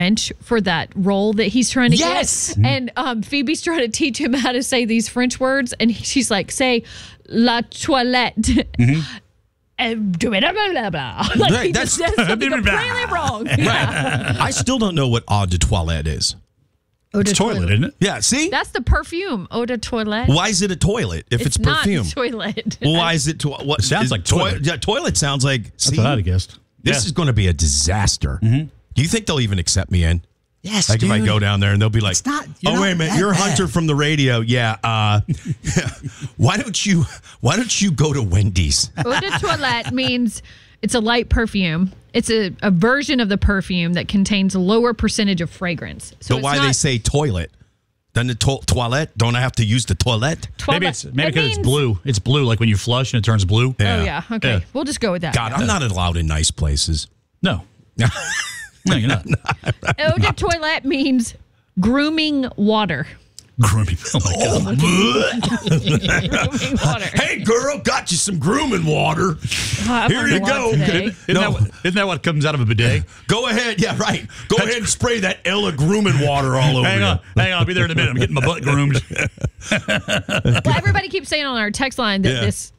French for that role that he's trying to Yes. get. And Phoebe's trying to teach him how to say these French words. And she's like, say, la toilette. And do it, blah, blah, blah. Like Right, he just says something completely wrong. Yeah. I still don't know what eau de toilette is. It's toilet, isn't it? Yeah, see? That's the perfume, eau de toilette. Why is it a toilet if it's perfume? Not toilet. Well, why is it? What Sounds like toilet. Yeah, toilet sounds like. That's what I'd have guessed. This is going to be a disaster. Do you think they'll even accept me in? Yes, Like dude. if I go down there and they'll be like, It's not- "Oh you're wait a not minute, that you're bad." Hunter from the radio." Yeah. Why don't you go to Wendy's? Eau de toilette means it's a light perfume. It's a version of the perfume that contains a lower percentage of fragrance. So But why they say toilet? Then the toilet? Don't I have to use the toilet? Maybe because it's blue. It's blue, like when you flush and it turns blue. Oh, yeah. Okay. Yeah. We'll just go with that. God, I'm not allowed in nice places. No. No, you're not. Eau de toilette means grooming water. Grooming. Oh, my God. Grooming water. Hey, girl, got you some grooming water. I've Here learned you a lot go. today. Isn't that what comes out of a bidet? Go ahead. Yeah, right. Go ahead and spray that Ella grooming water all over Hang you. on. I'll be there in a minute. I'm getting my butt groomed. Well, everybody keeps saying on our text line that this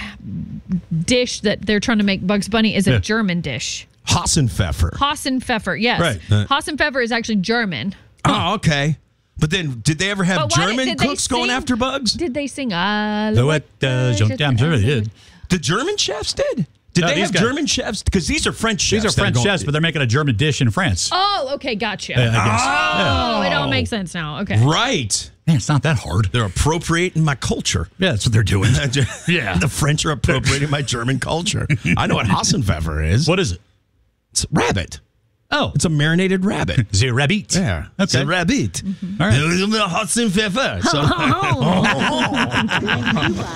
dish that they're trying to make Bugs Bunny is a German dish. Hassenpfeffer. Hassenpfeffer, yes. Right. Hassenpfeffer is actually German. Oh, okay. But then, did they ever have But why German did they cooks going sing- after bugs? Did they sing? I'm sure they did. The German chefs did? Did No, they these have guys- German chefs? Because these are French chefs. These are French chefs, but they're making a German dish in France. Oh, okay, gotcha. I guess. Oh, it all makes sense now. Okay. Right. Man, it's not that hard. They're appropriating my culture. Yeah, that's what they're doing. Yeah. The French are appropriating my German culture. I know what Hassenpfeffer is. What is it? It's rabbit. Oh, It's a marinated rabbit. the rabbit. Yeah. It's Okay. a rabbit. All right. Hassenpfeffer. So-